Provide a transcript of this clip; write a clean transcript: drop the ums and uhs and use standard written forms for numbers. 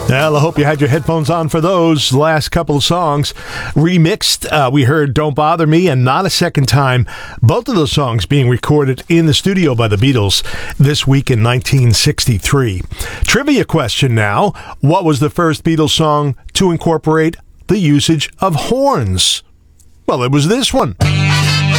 Well, I hope you had your headphones on for those last couple of songs. Remixed, we heard Don't Bother Me and Not a Second Time. Both of those songs being recorded in the studio by the Beatles this week in 1963. Trivia question now. What was the first Beatles song to incorporate the usage of horns? Well, it was this one.